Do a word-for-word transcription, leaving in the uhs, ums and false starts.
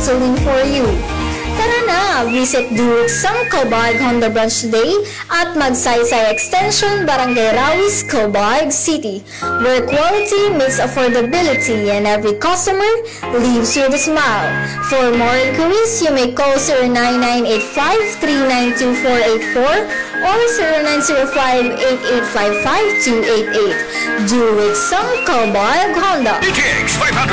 gasoline for you. Tara na! Visit Duke Sang Cobarg Honda Branch today at Magsaysay Extension, Barangay Rawis, Cobarg City, where quality meets affordability and every customer leaves you with a smile. For more inquiries, you may call zero nine nine eight five, three nine two four eight four or zero nine zero five, eight eight five five, two eight eight. Duke Sang Cobarg Honda. D T X five hundred